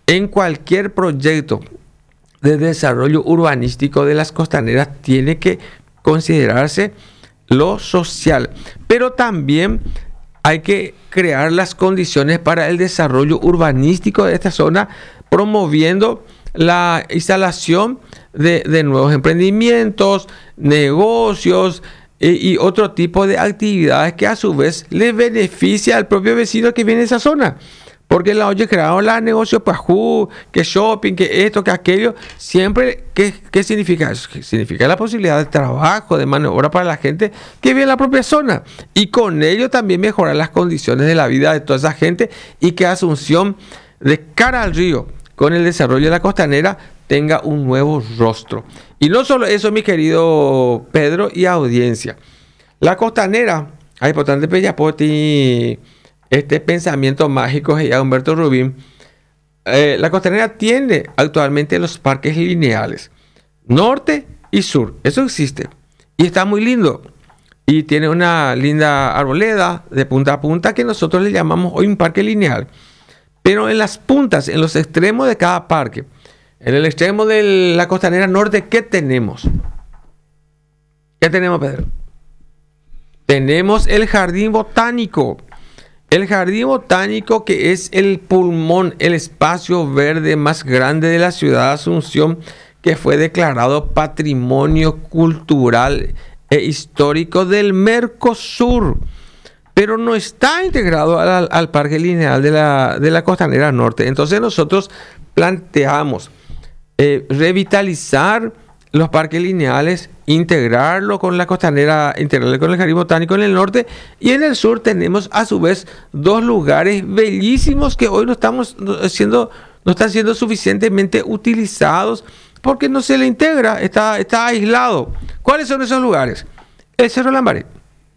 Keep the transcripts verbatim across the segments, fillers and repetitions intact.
En cualquier proyecto de desarrollo urbanístico de las costaneras tiene que considerarse lo social, pero también hay que crear las condiciones para el desarrollo urbanístico de esta zona, promoviendo la instalación de, de nuevos emprendimientos, negocios y, y otro tipo de actividades que a su vez le beneficia al propio vecino que viene de esa zona. Porque la oye crearon la negocio pajú, que shopping, que esto, que aquello. Siempre, ¿qué, qué significa eso? Significa la posibilidad de trabajo, de mano de obra para la gente que vive en la propia zona. Y con ello también mejorar las condiciones de la vida de toda esa gente y que Asunción, de cara al río, con el desarrollo de la costanera, tenga un nuevo rostro. Y no solo eso, mi querido Pedro y audiencia. La costanera, hay importante Peyapoti, este pensamiento mágico de Humberto Rubín. Eh, la costanera tiene actualmente los parques lineales, norte y sur. Eso existe. Y está muy lindo. Y tiene una linda arboleda de punta a punta que nosotros le llamamos hoy un parque lineal. Pero en las puntas, en los extremos de cada parque, en el extremo de la costanera norte, ¿qué tenemos? ¿Qué tenemos, Pedro? Tenemos el jardín botánico. El jardín botánico, que es el pulmón, el espacio verde más grande de la ciudad de Asunción, que fue declarado Patrimonio Cultural e Histórico del Mercosur, pero no está integrado al, al Parque Lineal de la, de la Costanera Norte. Entonces nosotros planteamos eh, revitalizar los parques lineales, integrarlo con la costanera, integrarlo con el jardín botánico en el norte, y en el sur tenemos a su vez dos lugares bellísimos que hoy no estamos siendo, no están siendo suficientemente utilizados porque no se le integra, está, está aislado. ¿Cuáles son esos lugares? El Cerro Lambaré.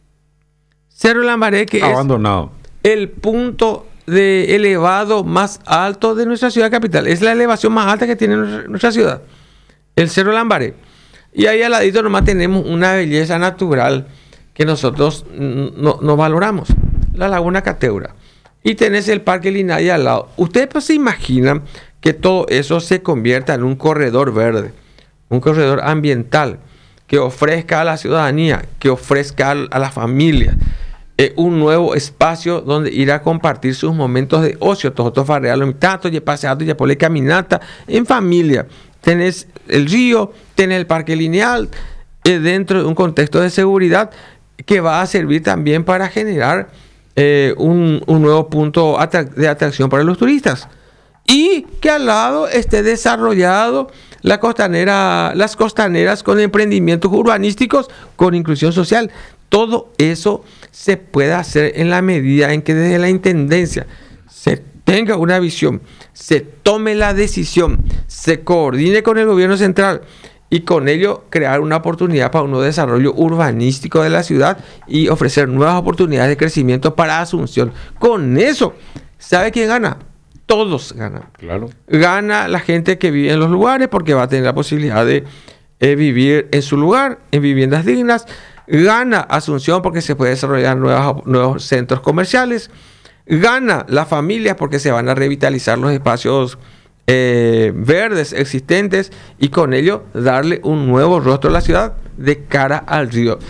Cerro Lambaré, que abandonado, es el punto de elevado más alto de nuestra ciudad capital. Es la elevación más alta que tiene nuestra ciudad. El Cerro Lambaré. Y ahí al ladito nomás tenemos una belleza natural que nosotros no, no valoramos. La Laguna Cateura. Y tenés el Parque Lineal al lado. Ustedes pues se imaginan que todo eso se convierta en un corredor verde. Un corredor ambiental que ofrezca a la ciudadanía, que ofrezca a la familia eh, un nuevo espacio donde ir a compartir sus momentos de ocio. Todos farrear los tatos, y paseados, y por caminata en familia. Tenés el río, tenés el parque lineal, eh, dentro de un contexto de seguridad que va a servir también para generar eh, un, un nuevo punto atrac- de atracción para los turistas. Y que al lado esté desarrollado la costanera, las costaneras con emprendimientos urbanísticos con inclusión social. Todo eso se puede hacer en la medida en que desde la intendencia se tenga una visión, se tome la decisión, se coordine con el gobierno central y con ello crear una oportunidad para un nuevo desarrollo urbanístico de la ciudad y ofrecer nuevas oportunidades de crecimiento para Asunción. Con eso, ¿sabe quién gana? Todos ganan. Claro. Gana la gente que vive en los lugares porque va a tener la posibilidad de eh, vivir en su lugar, en viviendas dignas. Gana Asunción porque se puede desarrollar nuevas, nuevos centros comerciales. Gana la familia porque se van a revitalizar los espacios eh, verdes existentes y con ello darle un nuevo rostro a la ciudad de cara al río.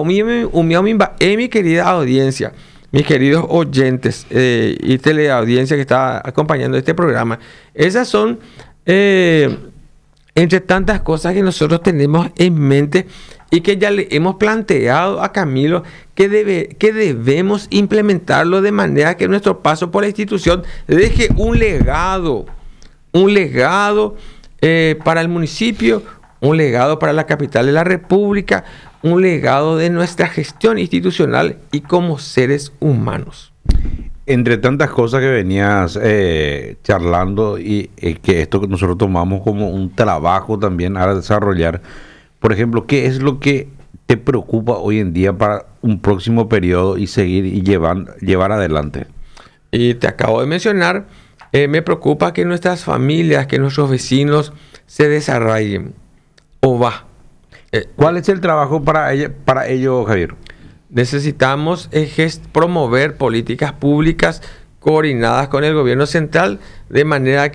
Eh, mi querida audiencia, mis queridos oyentes eh, y teleaudiencia que está acompañando este programa, esas son eh, entre tantas cosas que nosotros tenemos en mente y que ya le hemos planteado a Camilo que, debe, que debemos implementarlo de manera que nuestro paso por la institución deje un legado, un legado eh, para el municipio, un legado para la capital de la República, un legado de nuestra gestión institucional y como seres humanos. Entre tantas cosas que venías eh, charlando y eh, que esto que nosotros tomamos como un trabajo también a desarrollar, por ejemplo, ¿qué es lo que te preocupa hoy en día para un próximo periodo y seguir y llevar, llevar adelante? Y te acabo de mencionar, eh, me preocupa que nuestras familias, que nuestros vecinos se desarrollen. O va. Eh, ¿Cuál es el trabajo para, ella, para ello, Javier? Necesitamos eh, gest- promover políticas públicas coordinadas con el gobierno central de manera que